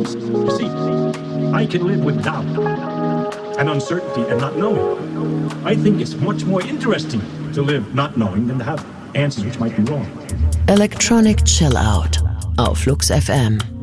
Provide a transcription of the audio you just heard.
results. You see, I can live with doubt and uncertainty and not knowing. I think it's much more interesting to live not knowing than to have answers which might be wrong. Electronic Chill Out auf Flux FM.